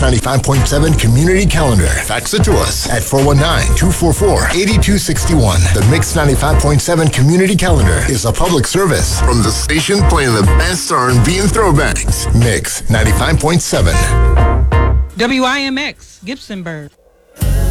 95.7 Community Calendar. Fax it to us at 419-244-8261. The Mix 95.7 Community Calendar is a public service from the station playing the best R&B and throwbacks. Mix 95.7. WIMX, Gibsonburg.